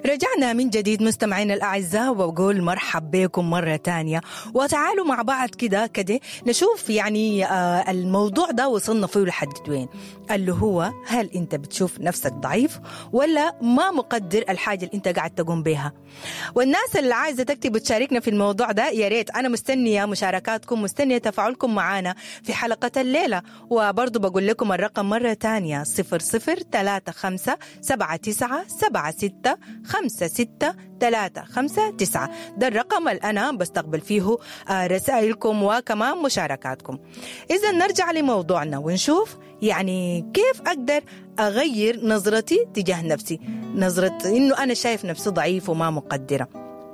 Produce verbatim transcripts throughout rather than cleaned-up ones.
رجعنا من جديد مستمعينا الأعزاء، وبقول مرحب بكم مرة تانية. وتعالوا مع بعض كده كده نشوف يعني آه الموضوع ده وصلنا فيه لحد وين، اللي هو هل أنت بتشوف نفسك ضعيف ولا ما مقدر الحاجة اللي أنت قاعد تقوم بها؟ والناس اللي عايزة تكتب وتشاركنا في الموضوع ده يا ريت، أنا مستنية مشاركاتكم، مستنية تفاعلكم معنا في حلقة الليلة. وبرضو بقول لكم الرقم مرة تانية صفر صفر ثلاثة خمسة سبعة تسعة سبعة ستة خمسة ستة ثلاثة خمسة تسعة، ده الرقم اللي أنا بستقبل فيه رسائلكم وكمان مشاركاتكم. إذا نرجع لموضوعنا ونشوف يعني كيف أقدر أغير نظرتي تجاه نفسي، نظرة إنه أنا شايف نفسي ضعيف وما مقدرة.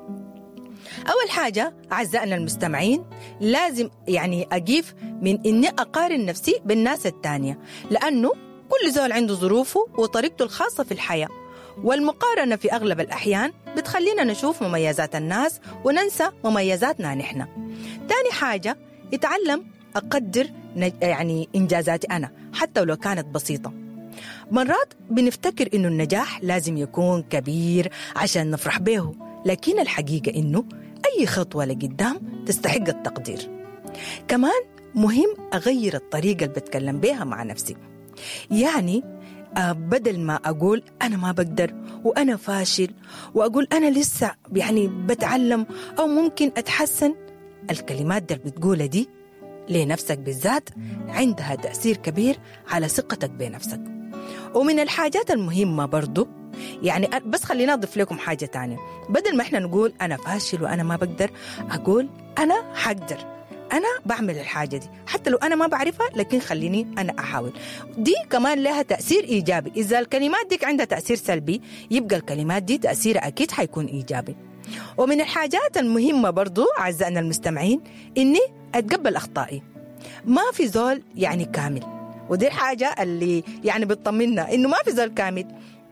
أول حاجة أعزائنا المستمعين، لازم يعني أجيف من إني أقارن نفسي بالناس التانية، لأنه كل زول عنده ظروفه وطريقته الخاصة في الحياة، والمقارنة في أغلب الأحيان بتخلينا نشوف مميزات الناس وننسى مميزاتنا نحن. تاني حاجة، اتعلم أقدر يعني إنجازاتي أنا حتى ولو كانت بسيطة. مرات بنفتكر إنه النجاح لازم يكون كبير عشان نفرح به، لكن الحقيقة إنه أي خطوة لقدام تستحق التقدير. كمان مهم أغير الطريقة اللي بتكلم بيها مع نفسي، يعني آه بدل ما أقول أنا ما بقدر وأنا فاشل وأقول أنا لسه يعني بتعلم أو ممكن أتحسن، الكلمات دي اللي بتقولها دي لنفسك بالذات عندها تأثير كبير على ثقتك بنفسك. ومن الحاجات المهمة برضو يعني بس خلينا أضيف لكم حاجة تانية، بدل ما إحنا نقول أنا فاشل وأنا ما بقدر، أقول أنا حقدر، أنا بعمل الحاجة دي حتى لو أنا ما بعرفها، لكن خليني أنا أحاول. دي كمان لها تأثير إيجابي. إذا الكلمات دي عندها تأثير سلبي، يبقى الكلمات دي تأثيرها أكيد حيكون إيجابي. ومن الحاجات المهمة برضو أعزائنا المستمعين إني أتقبل أخطائي. ما في زول يعني كامل، ودي الحاجة اللي يعني بتطمنا إنه ما في زول كامل،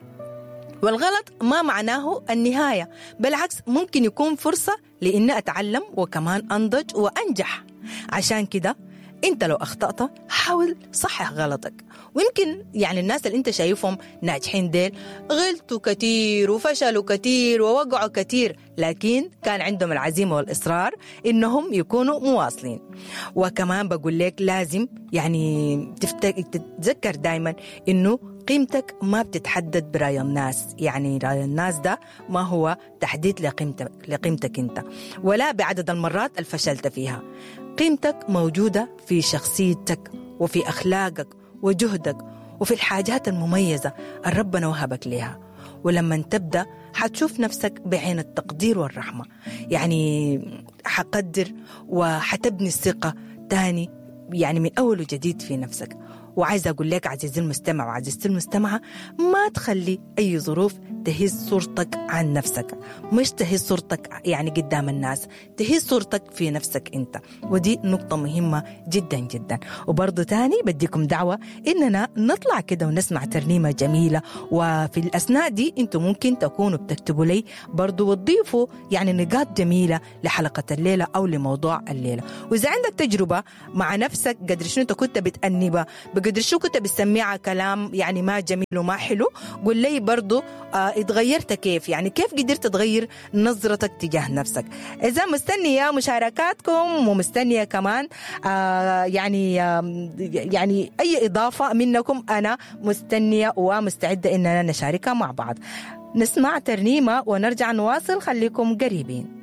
والغلط ما معناه النهاية، بالعكس ممكن يكون فرصة لإني أتعلم وكمان أنضج وأنجح. عشان كده أنت لو أخطأت حاول صحح غلطك. ويمكن يعني الناس اللي أنت شايفهم ناجحين ديل غلطوا كتير وفشلوا كتير ووقعوا كتير، لكن كان عندهم العزيمة والإصرار إنهم يكونوا مواصلين. وكمان بقول لك لازم يعني تتذكر دايما إنه قيمتك ما بتتحدد برأي الناس، يعني رأي الناس ده ما هو تحديد لقيمتك, لقيمتك أنت، ولا بعدد المرات الفشلت فيها. قيمتك موجودة في شخصيتك وفي أخلاقك وجهدك وفي الحاجات المميزة اللي ربنا وهبك لها. ولما تبدأ حتشوف نفسك بعين التقدير والرحمة، يعني حقدر وحتبني الثقة تاني يعني من أول وجديد في نفسك. وعايزة أقول لك عزيزي المستمع وعزيزتي المستمعة، ما تخلي أي ظروف تهز صورتك عن نفسك، مش تهز صورتك يعني قدام الناس، تهز صورتك في نفسك أنت. ودي نقطة مهمة جدا جدا. وبرضو تاني بديكم دعوة إننا نطلع كده ونسمع ترنيمة جميلة، وفي الأثناء دي أنتم ممكن تكونوا بتكتبوا لي برضو وتضيفوا يعني نقاط جميلة لحلقة الليلة أو لموضوع الليلة. وإذا عندك تجربة مع نفسك قدر شنو أنت كنت بتأنبها، بقدر شو كنت بتسميها كلام يعني ما جميل وما حلو، قول لي برضو آه اتغيرت كيف، يعني كيف قدرت تغير نظرتك تجاه نفسك. إذا مستنية مشاركاتكم ومستنية كمان آه يعني آه يعني أي إضافة منكم، أنا مستنية ومستعدة إننا نشاركها مع بعض. نسمع ترنيمة ونرجع نواصل، خليكم قريبين.